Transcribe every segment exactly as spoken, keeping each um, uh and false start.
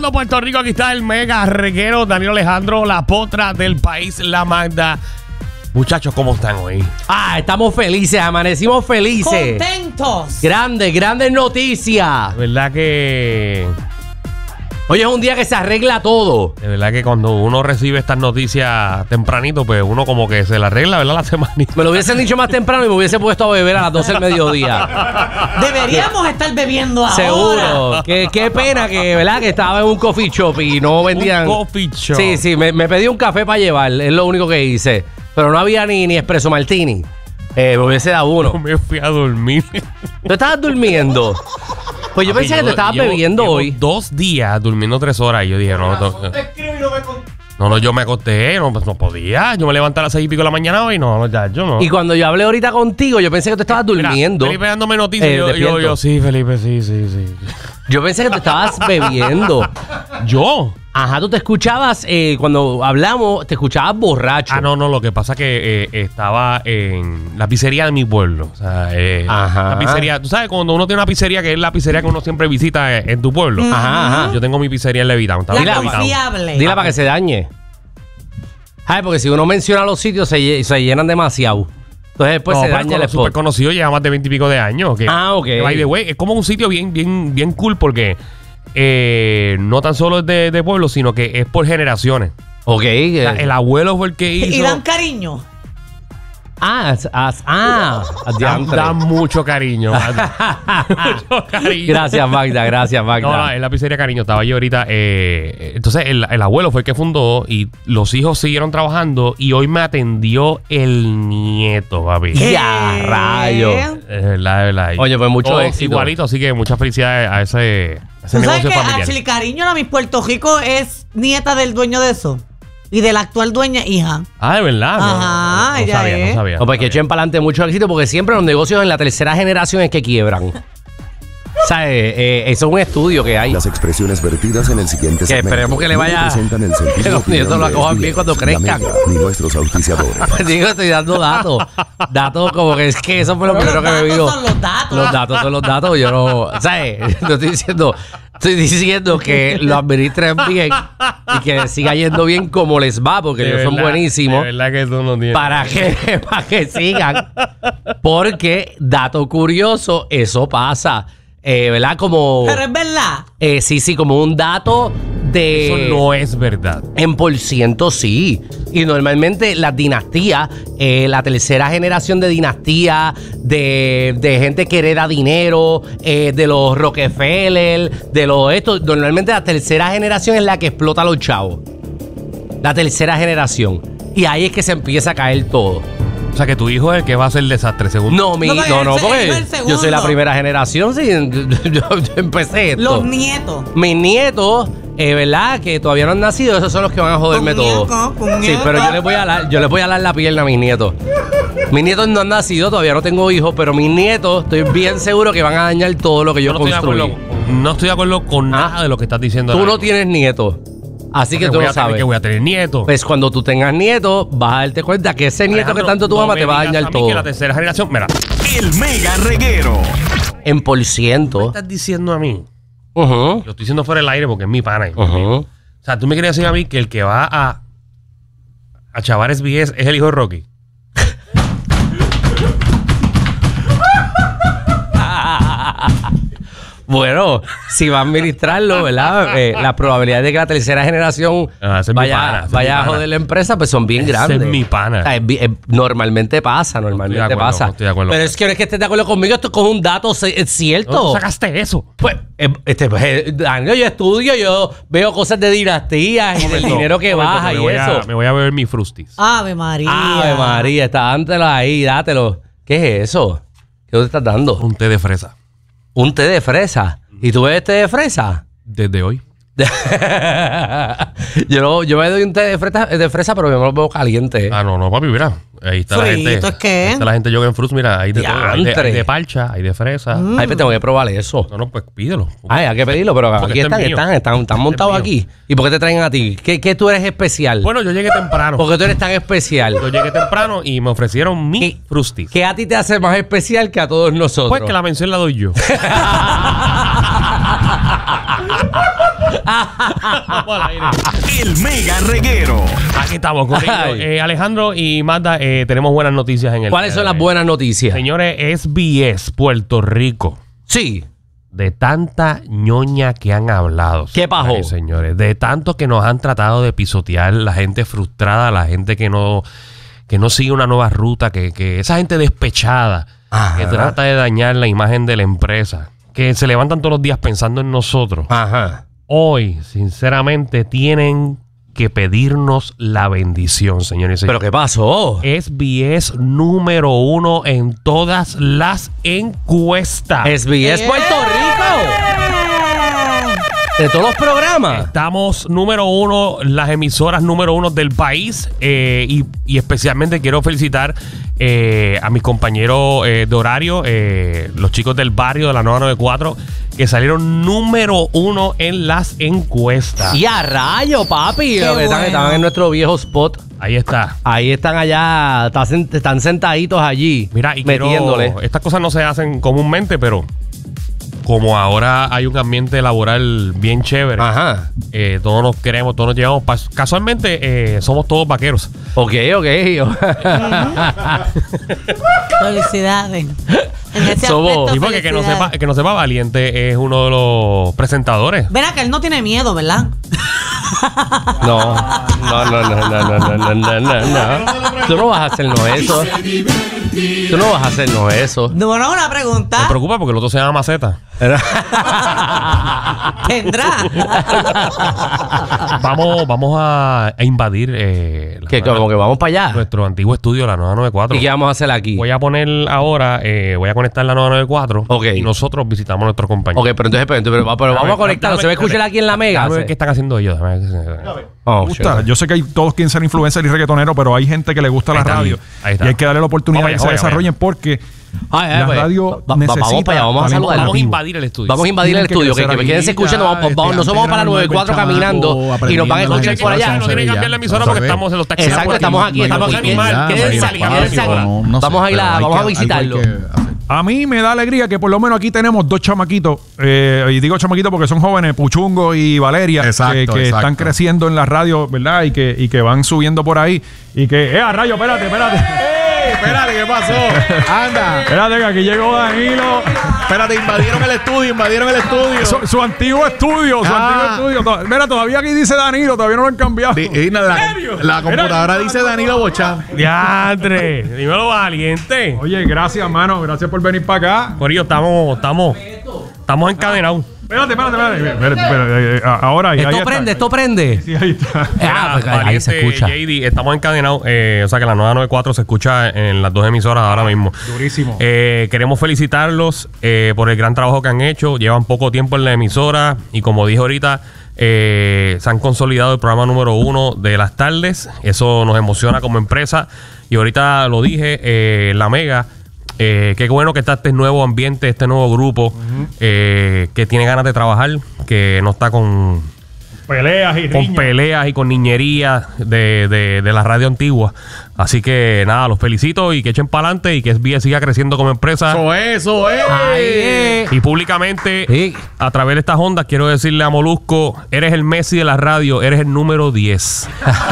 todo Puerto Rico. Aquí está el mega reguero Danilo Alejandro, la potra del país, la Magda. Muchachos, ¿cómo están hoy? Ah, estamos felices, amanecimos felices. Contentos. Grandes, grandes noticias. De verdad que... Hoy es un día que se arregla todo. De verdad que cuando uno recibe estas noticias tempranito, pues uno como que se la arregla, ¿verdad? La semanita. Me lo hubiesen dicho más temprano y me hubiese puesto a beber a las doce del mediodía. Deberíamos estar bebiendo ahora. Seguro. Qué, qué pena que, ¿verdad? Que estaba en un coffee shop y no vendían... Un coffee shop. Sí, sí, me, me pedí un café para llevar, es lo único que hice. Pero no había ni, ni espresso martini. Eh, me hubiese dado uno. No me fui a dormir. ¿Tú estabas durmiendo? Pues yo Papi, pensé que te estabas llevo- bebiendo llevo hoy. dos días durmiendo tres horas y yo dije, no, no, no, no, no, yo me acosté, no, no podía. Yo me levanté a las seis y pico de la mañana hoy, no, no, ya, yo no. Y cuando yo hablé ahorita contigo, yo pensé que tú estabas Mira, durmiendo. Felipe dándome noticias. Eh, yo, yo, despierto. yo, sí, Felipe, sí, sí, sí. Yo pensé que te estabas bebiendo. ¿Yo? Ajá, tú te escuchabas, eh, cuando hablamos, te escuchabas borracho. Ah, no, no, lo que pasa es que eh, estaba en la pizzería de mi pueblo. O sea, eh, Ajá. la pizzería. Tú sabes, cuando uno tiene una pizzería que es la pizzería que uno siempre visita en, en tu pueblo. Ajá, ajá. Yo tengo mi pizzería en Levitown. Estaba en La Levitown. confiable. Dila para que se dañe. Ay, porque si uno menciona los sitios, se, lle- se llenan demasiado. Entonces después No, se pero daña el es súper spot. conocido, lleva más de veinte y pico de años. Que, Ah, ok. que, by the way, es como un sitio bien, bien, bien cool porque eh, no tan solo es de, de pueblo, sino que es por generaciones. Ok. O sea, el abuelo fue el que hizo. Y dan cariño. Ah, as- as- ah, da, adiantre. da mucho cariño. mucho cariño. Gracias, Magda, gracias, Magda. No, no, en la pizzería cariño estaba yo ahorita. eh, entonces, el, el abuelo fue el que fundó y los hijos siguieron trabajando y hoy me atendió el nieto, papi. ¿Qué? Ya, rayo. Es verdad, es verdad. Oye, pues mucho Todos éxito. Igualito, así que muchas felicidades a ese, a ese ¿Tú sabes negocio que familiar. Ashley Cariño, la Miss Puerto Rico, es nieta del dueño de eso? Y de la actual dueña, hija. Ah, de verdad. No, Ajá, no, no, no ella sabía, es. no sabía. No, pues que no sabía. echen para adelante mucho éxito porque siempre los negocios en la tercera generación es que quiebran. O sea, eh, eh, eso es un estudio que hay. Las expresiones vertidas en el siguiente Que segmento esperemos que le no vaya- representan el sentido que los opinión nietos lo de cojan Esbiel, bien cuando la crezcan. Mega, ni nuestros auspiciadores. Pues digo, estoy dando datos. Datos como que es que eso fue lo Pero primero los que me datos vino. son los datos. Los datos son los datos. Yo no. ¿Sabes? No estoy diciendo. Estoy diciendo que lo administren bien y que siga yendo bien como les va, porque De ellos son verdad, buenísimos. De verdad que tú no tienes. Para que, para que sigan. Porque, dato curioso, eso pasa. Eh, ¿Verdad? Como. Pero es verdad. eh, sí, sí, como un dato de. Eso no es verdad. En por ciento sí. Y normalmente las dinastías, eh, la tercera generación de dinastía, de, de gente que hereda dinero, eh, de los Rockefeller, de los estos, normalmente la tercera generación es la que explota a los chavos. La tercera generación. Y ahí es que se empieza a caer todo. O sea, que tu hijo es el que va a hacer el desastre, según. No, mi, No, no, pero no, él- porque él es el yo soy la segundo. primera generación, sí. Yo, yo empecé esto. Los nietos. Mis nietos, eh, ¿verdad? Que todavía no han nacido, esos son los que van a joderme Con todo. nieto, con Sí, nieto. pero yo les voy a dar, yo les voy a dar la pierna a mis nietos. Mis nietos no han nacido, todavía no tengo hijos, pero mis nietos estoy bien seguro que van a dañar todo lo que yo no estoy, de construí. acuerdo, no estoy de acuerdo con nada de lo que estás diciendo. Tú ahora no mismo. tienes nietos, así que Porque tú voy no a tener sabes. que voy a tener nietos. Pues cuando tú tengas nietos, vas a darte cuenta que ese nieto que Alejandro, tanto tú no amas me te va a digas dañar mí todo. Que la tercera generación. Mira, El Mega Reguero. En por ¿qué ciento. estás diciendo a mí? Ujú, Lo estoy diciendo fuera del aire porque es mi pana. ujú. O sea, tú me querías decir a mí que el que va a. A Chavares Víez es el hijo de Rocky. Bueno, si va a administrarlo, ¿verdad? Eh, la probabilidad de que la tercera generación Ah, ese es mi vaya, pana, ese es vaya mi a pana. joder la empresa, pues son bien Ese grandes. es mi pana. O sea, es bi- es- normalmente pasa, No normalmente estoy de acuerdo, pasa. no estoy de acuerdo. Pero es que no es que estés de acuerdo conmigo, esto es con un dato ce- es cierto. ¿Dónde sacaste eso? Pues, eh, este, pues, eh, Daniel, yo estudio, yo veo cosas de dinastías y del Momento, dinero que momento, baja me y voy a- eso. me voy a beber mi frustis. Ave María. Ave María, está, dántelo ahí, dátelo. ¿Qué es eso? ¿Qué te estás dando? Un té de fresa. Un té de fresa. ¿Y tú bebes té de fresa? Desde hoy. yo, no, yo me doy un té de fresa, de fresa pero yo me lo veo caliente. Ah, no, no, papi, mira. Ahí está Frito, la gente. ¿es qué? Ahí está la gente Yoga en Fruits, mira, ahí de todo. Hay de, Diantre. hay de parcha, hay de fresa. Ay, pues tengo que probar eso. No, no, pues pídelo. Ay, hay que pedirlo, pero Porque aquí este están, es mío. están, están, están montados mío. aquí. ¿Y por qué te traen a ti? ¿Qué, qué tú eres especial? Bueno, yo llegué temprano. ¿Por qué tú eres tan especial? Yo llegué temprano y me ofrecieron mi ¿Qué? frustis. ¿Qué a ti te hace más especial que a todos nosotros? Pues que la mención la doy yo. Vamos al aire. El Mega Reguero. Aquí estamos, Corillo. Eh, Alejandro y Magda, eh, tenemos buenas noticias en el... ¿Cuáles son las buenas noticias? Señores, S B S Puerto Rico. Sí. De tanta ñoña que han hablado. ¿Qué pasó? Señores, señores, de tanto que nos han tratado de pisotear, la gente frustrada, la gente que no, que no sigue una nueva ruta, que, que esa gente despechada, Ajá. que trata de dañar la imagen de la empresa, que se levantan todos los días pensando en nosotros. Ajá. Hoy, sinceramente, tienen que pedirnos la bendición, señores y ¿Pero señores. qué pasó? S B S número uno en todas las encuestas. S B S Puerto Rico. De todos los programas. Estamos número uno, las emisoras número uno del país. eh, y, y especialmente quiero felicitar eh, a mis compañeros eh, de horario, eh, los chicos del barrio de la nueva noventa y cuatro, que salieron número uno en las encuestas. Y a rayo, papi. Qué Lo que están, bueno. estaban en nuestro viejo spot. Ahí está. Ahí están allá, están, están sentaditos allí. Mira, y metiéndole. quiero- estas cosas no se hacen comúnmente, pero como ahora hay un ambiente laboral bien chévere, Ajá. eh, todos nos queremos, todos nos llevamos. pa- Casualmente eh, somos todos vaqueros. Ok, ok. Felicidades. En ese Somos- aspecto, Y porque que no, felicidades. sepa, que no sepa, Valiente es uno de los presentadores. Ven acá, él no tiene miedo, ¿verdad? No, no, no, no, no, no, no, no, no, no, no. Tú no vas a hacernos eso. Tú no vas a hacernos eso. No, bueno, una Me pregunta. preocupa porque el otro se llama Maceta. Tendrá. Vamos, vamos a, a invadir eh, la Que nueva- como que vamos para allá. nuestro antiguo estudio, la nueva noventa y cuatro. ¿Y qué vamos a hacer aquí? Voy a poner ahora, eh, voy a conectar la nueva noventa y cuatro. Ok. Y nosotros visitamos a nuestros compañeros. Ok, pero entonces, pero, pero, pero vamos a conectarlo. ¿Se va a escuchar aquí en la mega? A ver qué están haciendo ellos. déjame ver qué- Oh, Me gusta. Yo sé que hay todos quieren ser influencer y reggaetonero, pero hay gente que le gusta Ahí la está, radio. ahí está. Y hay que darle la oportunidad Vamos de que allá, se vamos allá, desarrollen porque Ay, ay, la pues, radio va- va- necesita vamos para allá, vamos a talento saludarlo. Vamos a nativo. invadir el estudio. Vamos a invadir el Tienen que estudio. Que, crecer que quédense aquí, escuchando. Vamos, ya, vamos, este, nosotros vamos para la antes noventa y cuatro eran caminando nueve y nos van a aprendiendo escuchar las por allá. No tiene que cambiar la emisora porque ¿sabes? estamos en los taxis. Exacto, estamos aquí, estamos aquí. Animal, Quédense quédense aquí, aquí, quédense aquí. no, Vamos a ir a, vamos a visitarlo. A mí me da alegría que por lo menos aquí tenemos dos chamaquitos, eh, y digo chamaquitos porque son jóvenes, Puchungo y Valeria, Exacto, que, que exacto. están creciendo en la radio, ¿verdad? Y que, y que van subiendo por ahí. Y que, ¡eh, a rayo, espérate, espérate! ¡Ey! Espérate, ¿qué pasó? Anda. Espérate, que aquí llegó Danilo. Espérate, invadieron el estudio, invadieron el estudio. Su, su antiguo estudio, su Ah. antiguo estudio. To- Mira, todavía aquí dice Danilo, todavía no lo han cambiado. Di- y la, la, la computadora dice Danilo Bochán. Diantre, dímelo, Valiente. Oye, gracias, mano. Gracias por venir para acá. Corillo, estamos, estamos, estamos encadenados. Espérate, espérate, espérate. Espérate, espérate, eh, ahora, ahí, ahí Esto está. prende, esto prende. Sí, ahí está. Ah, pues, ahí Valiente, se escucha. J D, estamos encadenados. eh, o sea que la nueva noventa y cuatro se escucha en las dos emisoras ahora mismo. Durísimo. Eh, queremos felicitarlos eh, por el gran trabajo que han hecho. Llevan poco tiempo en la emisora y como dije ahorita, eh, se han consolidado el programa número uno de las tardes. Eso nos emociona como empresa. Y ahorita lo dije, eh, la Mega. Eh, qué bueno que está este nuevo ambiente, este nuevo grupo eh, que tiene ganas de trabajar, que no está con Peleas y con riñas. peleas y con niñerías de, de, de la radio antigua. Así que nada, los felicito y que echen para adelante y que S B S siga creciendo como empresa. Eso es, eso es. Ahí es. Y públicamente, Sí. a través de estas ondas, quiero decirle a Molusco, eres el Messi de la radio, eres el número diez.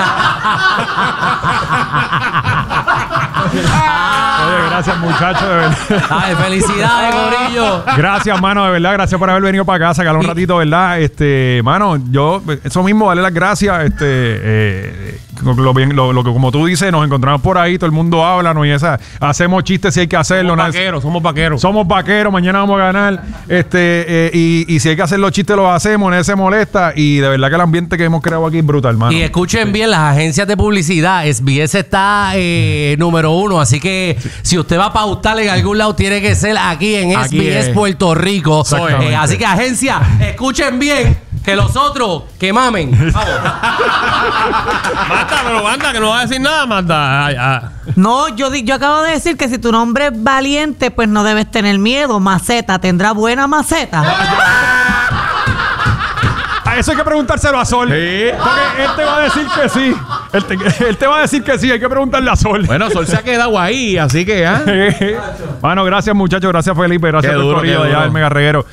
Oye, gracias, muchachos, de verdad. Ay, felicidades, Corillo. Gracias, mano, de verdad. Gracias por haber venido para acá, sacarle un Y- ratito, ¿verdad? Este, mano, yo, eso mismo, darle las gracias. Este, eh, lo, bien, lo, lo que como tú dices, nos encontramos por ahí, todo el mundo habla, ¿no? Y esa, hacemos chistes si hay que hacerlo. Somos nada- vaqueros, somos vaqueros. Somos vaqueros, mañana vamos a ganar. Este, eh, y, y si hay que hacer los chistes, los hacemos, nadie se molesta. Y de verdad que el ambiente que hemos creado aquí es brutal, mano. Y escuchen bien, las agencias de publicidad, S B S está eh, número uno, así que si usted va a pautar en algún lado, tiene que ser aquí en Aquí S B S es. Puerto Rico. Exactamente. Eh, así que agencia, escuchen bien, que los otros que mamen. Vamos. Marta, pero Marta, que no va a decir nada, Marta. Ay, ah. No, yo, di- yo acabo de decir que si tu nombre es Valiente, pues no debes tener miedo. Maceta, ¿tendrá buena maceta? A eso hay que preguntárselo a Sol. Sí. Porque él te va a decir que sí. Él te, él te va a decir que sí, hay que preguntarle a Sol. Bueno, Sol se ha quedado ahí, así que, ¿ah? Mano, gracias, muchachos. Gracias, Felipe. Gracias Qué por el duro, corillo qué allá duro. del Mega Reguero.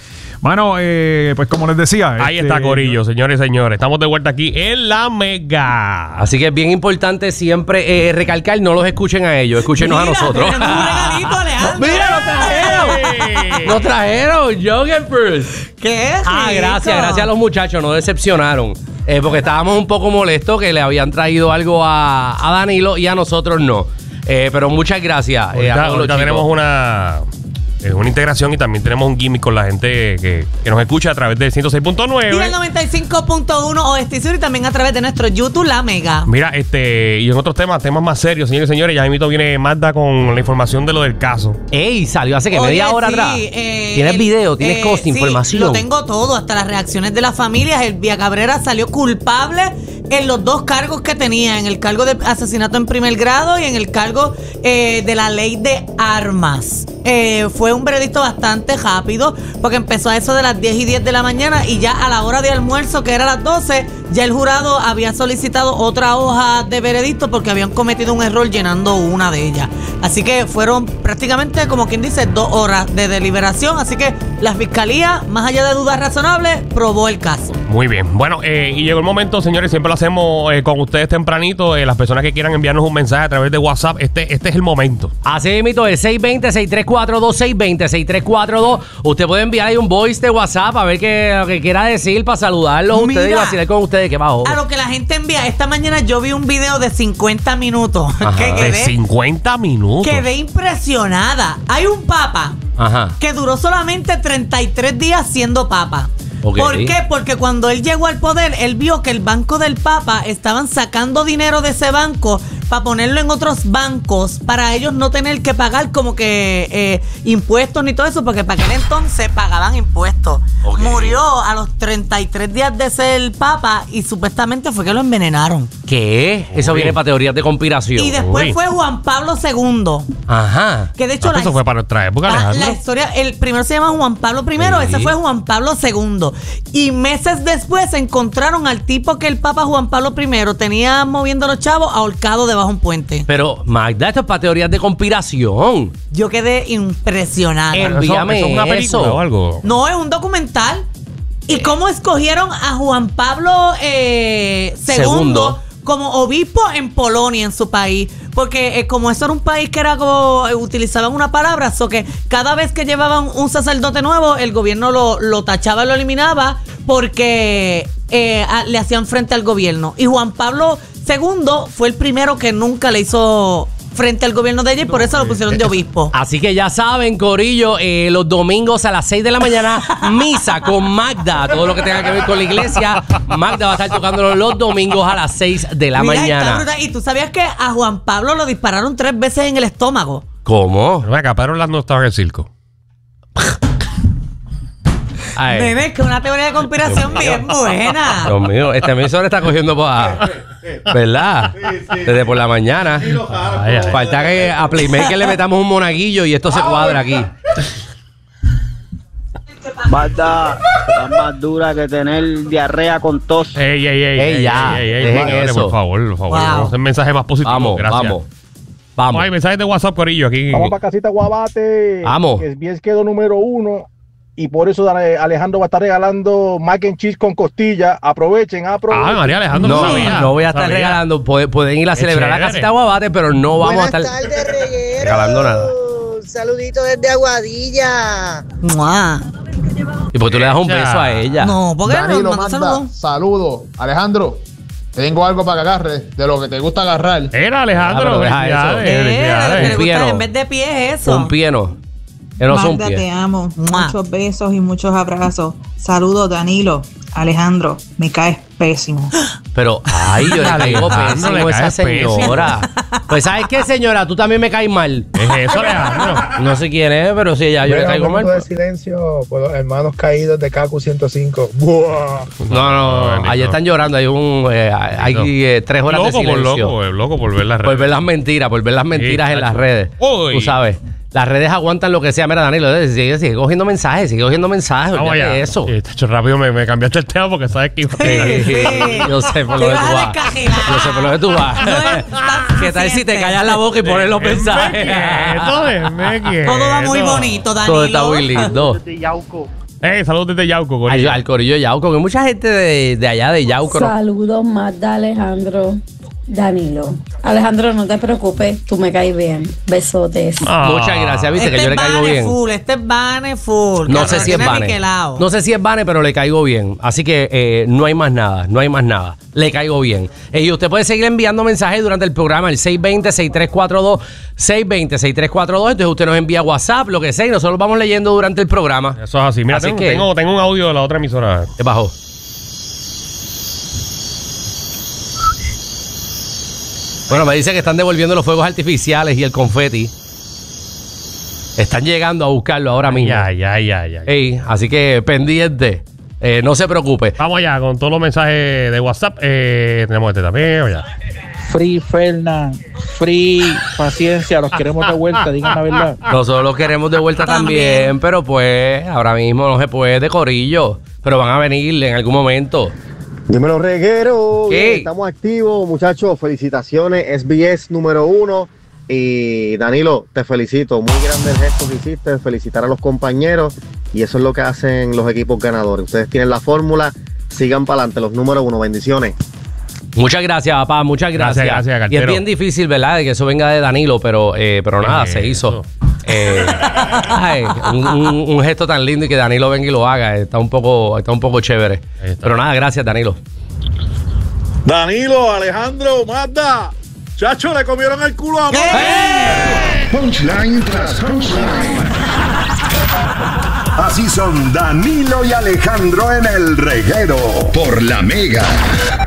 Mano, eh, pues como les decía. Ahí este, está, Corillo, señores y señores. Estamos de vuelta aquí en la Mega. Así que es bien importante siempre eh, recalcar, no los escuchen a ellos, escúchenos a Mira, nosotros. tenemos un regalito, Alejandro. ¡Mira, lo trajeron! ¡Lo trajeron! Joggers. ¿Qué es? Ah, rico? gracias, gracias a los muchachos, nos decepcionaron. Eh, porque estábamos un poco molestos que le habían traído algo a, a Danilo y a nosotros no. Eh, pero muchas gracias. eh, Ahorita, a todos los ahorita chicos. tenemos una, eh, una integración y también tenemos un gimmick con la gente que, que nos escucha a través del ciento seis punto Y nueve. el noventa y cinco punto uno Oeste y Sur y también a través de nuestro YouTube La Mega. Mira, este, y en otros temas, temas más serios, señores y señores, ya mismo viene Magda con la información de lo del caso. Ey, salió hace que Oye, media hora sí, atrás. eh, ¿Tienes el- video? ¿Tienes eh, cosas, sí, información? Lo tengo todo, hasta las reacciones de las familias. El Vía Cabrera salió culpable en los dos cargos que tenía, en el cargo de asesinato en primer grado y en el cargo eh, de la ley de armas. Eh, fue un veredicto bastante rápido porque empezó a eso de las diez y diez de la mañana y ya a la hora de almuerzo, que era las doce, ya el jurado había solicitado otra hoja de veredicto porque habían cometido un error llenando una de ellas. Así que fueron prácticamente, como quien dice, dos horas de deliberación. Así que la fiscalía, más allá de dudas razonables, probó el caso. Muy bien. Bueno, eh, y llegó el momento, señores, siempre lo hacemos eh, con ustedes tempranito. Eh, las personas que quieran enviarnos un mensaje a través de WhatsApp, este, este es el momento. Así mito es seis dos cero, seis tres cuatro dos, seis dos cero, seis tres cuatro dos. Usted puede enviar ahí un voice de WhatsApp a ver qué, lo que quiera decir para saludarlos a ustedes y Mira, vacilar con ustedes. ¿Qué bajo? A lo que la gente envía, esta mañana yo vi un video de cincuenta minutos Ajá. que De quedé, cincuenta minutos. quedé impresionada. Hay un papa Ajá. que duró solamente treinta y tres días siendo papa. Ok. ¿Por qué? Porque cuando él llegó al poder, él vio que el banco del Papa estaban sacando dinero de ese banco para ponerlo en otros bancos, para ellos no tener que pagar como que eh, impuestos ni todo eso, porque para aquel entonces pagaban impuestos. Ok. Murió a los treinta y tres días de ser Papa y supuestamente fue que lo envenenaron. ¿Qué? Eso Uy. viene para teorías de conspiración. Y después Uy. fue Juan Pablo segundo, Ajá. que de hecho Ah, la pues eso fue para nuestra época, Ah, Alejandro. la historia, el primero se llama Juan Pablo primero, Sí. ese fue Juan Pablo segundo. Y meses después encontraron al tipo que el Papa Juan Pablo primero tenía moviendo los chavos ahorcado debajo de un puente. Pero, Magda, esto es para teorías de conspiración. Yo quedé impresionada. El- Eso- envíame eso es una película eso. o algo. No, es un documental. ¿Y cómo escogieron a Juan Pablo eh, segundo, Segundo. como obispo en Polonia, en su país? Porque eh, como eso era un país que era como, eh, utilizaban una palabra, so que cada vez que llevaban un sacerdote nuevo, el gobierno lo, lo tachaba, lo eliminaba, porque eh, a- le hacían frente al gobierno. Y Juan Pablo segundo fue el primero que nunca le hizo frente al gobierno de ella y por eso lo pusieron de obispo. Así que ya saben, Corillo, eh, los domingos a las seis de la mañana, misa con Magda. Todo lo que tenga que ver con la iglesia, Magda va a estar tocándolo los domingos a las seis de la Mira, está mañana. brutal. Y tú sabías que a Juan Pablo lo dispararon tres veces en el estómago. ¿Cómo? Pero acá, Pedro Orlando estaba en el circo. Ay, Nene, que una teoría de conspiración bien buena. Dios mío, este emisor está cogiendo para... ¿Verdad? Desde por la mañana. Ay, ay. Falta que a Playmaker le metamos un monaguillo y esto se cuadra aquí. Magda, está más dura que tener diarrea con tos. Ey, ey, ey. Ey, ya, dejen señores, eso. Por favor, por favor. Wow. Vamos a hacer mensajes más positivos. Vamos, Gracias. vamos. Vamos, Vamos. hay mensajes de WhatsApp, Corillo, aquí. Vamos para casita Guabate. Vamos. Que bien quedó número uno. Y por eso Ale- Alejandro va a estar regalando mac and cheese con costilla. Aprovechen, aprovechen. Ah, María Alejandro, no, No, sabía. no voy a estar Sabía. regalando. Pueden, pueden ir a Qué celebrar la chévere. casita Guabate, pero no vamos Buenas a estar tardes, reguero. regalando nada. Un saludito desde Aguadilla. Mua. Y porque tú le das un beso a ella. No, porque Danilo, nos manda Magda, saludos. saludos. Alejandro, tengo algo para que agarres de lo que te gusta agarrar. Era Alejandro, Ah, pero deja felicidades, eso. Eh, felicidades. lo que le gusta Pieno. en vez de pie es eso. Un pieno. Que no son Magda, te pies. amo. Mua. Muchos besos y muchos abrazos. Saludos, Danilo. Alejandro, me caes pésimo. Pero, ay, yo le caigo Alejandro, pésimo le a esa caes pésimo. señora. Pues, ¿sabes qué, señora? Tú también me caes mal. ¿Qué es eso, Alejandro? No sé quién es, pero sí, ya yo le caigo mal. de silencio por los hermanos caídos de Kaku ciento cinco. Buah. No, no, bendito. ahí están llorando. Hay un, eh, hay No. eh, tres horas de Loco por silencio. loco, eh, loco por ver las Por redes. ver las mentiras, por ver las mentiras en las chacho. redes. Uy. Tú sabes. Las redes aguantan lo que sea. Mira, Danilo, eh, sigue, sigue cogiendo mensajes, sigue cogiendo mensajes. Vamos Olvídate allá. de eso. Eh, tacho, rápido me, me cambiaste el tema porque sabes que iba a Sí, Sí. yo sé por Te lo que vas tú a vas. descajelar. Yo sé por lo que tú vas. No es tan ¿Qué tal si te suficiente. callas la boca y pones los mensajes? Quieto, déjeme quieto. Todo va muy bonito, Danilo. Todo está muy lindo. De Yauco. Eh, saludos desde Yauco, Al, corillo. al corillo de Yauco, que mucha gente de, de allá de Yauco. ¿no? Saludos, Magda, Alejandro, Danilo. Alejandro, no te preocupes, tú me caes bien. Besotes. Ah. Muchas gracias, viste Este que yo le es caigo Vane bien. full, este es Vane full. No que sé si es tiene Vane. niquelado. No sé si es Vane, pero le caigo bien. Así que eh, no hay más nada, no hay más nada. Le caigo bien. Eh, y usted puede seguir enviando mensajes durante el programa, el seis dos cero, seis tres cuatro dos, seis dos cero, seis tres cuatro dos. Entonces usted nos envía WhatsApp, lo que sea, y nosotros vamos leyendo durante el programa. Eso es así. Mira, Así tengo, que- tengo, tengo un audio de la otra emisora. ¿Qué bajó? Bueno, me dice que están devolviendo los fuegos artificiales y el confeti. Están llegando a buscarlo ahora mismo. Ya, ya, ya, ya. Ey, así que pendiente. Eh, no se preocupe. Vamos allá con todos los mensajes de WhatsApp. Eh, tenemos este también. Ya. Free Fernand, free paciencia, los queremos de vuelta, digan la verdad. Nosotros los queremos de vuelta también, pero pues ahora mismo no se puede, corillo. Pero van a venir en algún momento. Dímelo, reguero. ¿Qué? Bien, estamos activos, muchachos. Felicitaciones, S B S número uno. Y Danilo, te felicito. Muy grande el gesto que hiciste, felicitar a los compañeros. Y eso es lo que hacen los equipos ganadores. Ustedes tienen la fórmula, sigan para adelante, los números uno. Bendiciones. Muchas gracias, papá, muchas gracias. Gracias, gracias, y es cartero. bien difícil, ¿verdad? De que eso venga de Danilo, pero, eh, pero nada, se hizo. Eh, ay, un, un- un gesto tan lindo y que Danilo venga y lo haga. Está un poco, está un poco chévere. Pero nada, gracias, Danilo. Danilo, Alejandro, Magda. Chacho, le comieron el culo a mí. Punchline tras punchline. Así son Danilo y Alejandro en el reguero por la Mega.